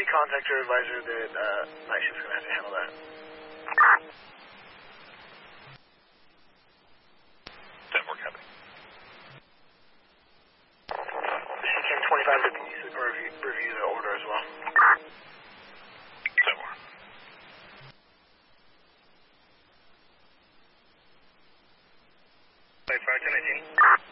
contact your advisor that night shift's going to have to handle that. 10-4, copy. CCAM 25 that needs to review the order as well. 10-4. Wait, 5, 10, 18.